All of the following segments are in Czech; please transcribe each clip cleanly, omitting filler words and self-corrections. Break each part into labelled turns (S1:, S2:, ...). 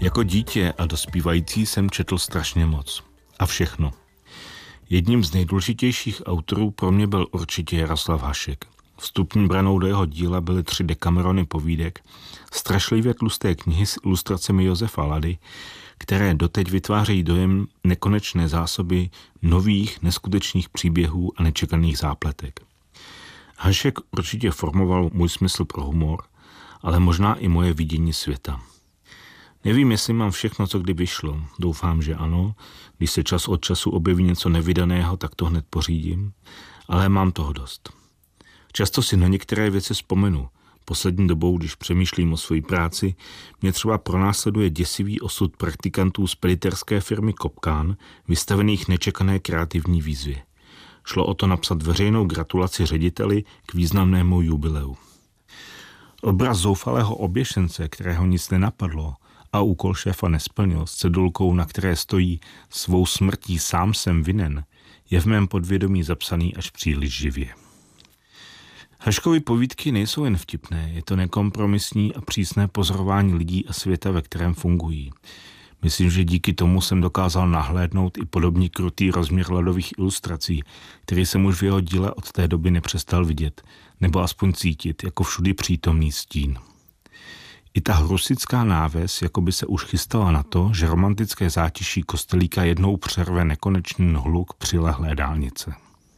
S1: Jako dítě a dospívající jsem četl strašně moc. A všechno. Jedním z nejdůležitějších autorů pro mě byl určitě Jaroslav Hašek. Vstupní branou do jeho díla byly 3 Decamerony povídek, strašlivě tlusté knihy s ilustracemi Josefa Lady, které doteď vytvářejí dojem nekonečné zásoby nových, neskutečných příběhů a nečekaných zápletek. Hašek určitě formoval můj smysl pro humor, ale možná i moje vidění světa. Nevím, jestli mám všechno, co kdy vyšlo. Doufám, že ano. Když se čas od času objeví něco nevydaného, tak to hned pořídím. Ale mám toho dost. Často si na některé věci vzpomenu. Poslední dobou, když přemýšlím o své práci, mě třeba pronásleduje děsivý osud praktikantů z pediterské firmy Kopkán, vystavených nečekané kreativní výzvě. Šlo o to napsat veřejnou gratulaci řediteli k významnému jubileu. Obraz zoufalého oběšence, kterého nic nenapadlo, a úkol šéfa nesplnil s cedulkou, na které stojí svou smrtí sám jsem vinen, je v mém podvědomí zapsaný až příliš živě. Haškovy povídky nejsou jen vtipné, je to nekompromisní a přísné pozorování lidí a světa, ve kterém fungují. Myslím, že díky tomu jsem dokázal nahlédnout i podobný krutý rozměr ledových ilustrací, který jsem už v jeho díle od té doby nepřestal vidět, nebo aspoň cítit jako všudy přítomný stín. I ta husitská náves jako by se už chystala na to, že romantické zátiší kostelíka jednou přerve nekonečný hluk přilehlé dálnice.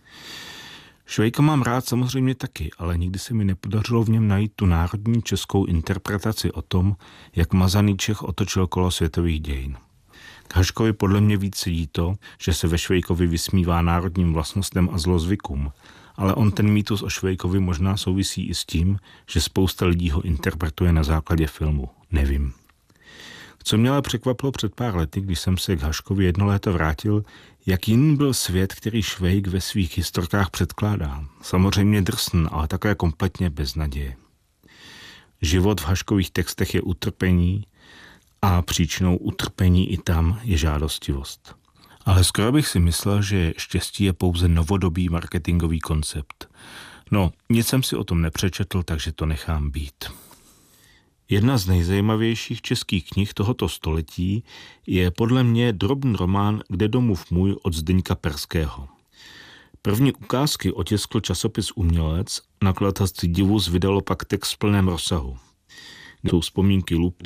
S1: Švejka mám rád samozřejmě taky, ale nikdy se mi nepodařilo v něm najít tu národní českou interpretaci o tom, jak mazaný Čech otočil kolo světových dějin. K Haškovi podle mě víc sedí to, že se ve Švejkovi vysmívá národním vlastnostem a zlozvykům, ale on ten mýtus o Švejkovi možná souvisí i s tím, že spousta lidí ho interpretuje na základě filmu. Nevím. Co mě ale překvapilo před pár lety, když jsem se k Haškovi jedno léto vrátil, jak jiný byl svět, který Švejk ve svých historkách předkládá. Samozřejmě drsný, ale také kompletně bez naděje. Život v Haškových textech je utrpení a příčinou utrpení i tam je žádostivost. Ale skoro bych si myslel, že štěstí je pouze novodobý marketingový koncept. No, nic jsem si o tom nepřečetl, takže to nechám být. Jedna z nejzajímavějších českých knih tohoto století je podle mě drobný román Kde domov můj od Zdeňka Perského. První ukázky otiskl časopis Umělec, nakladatelství Divus vydalo pak text v plném rozsahu. Jsou vzpomínky Lup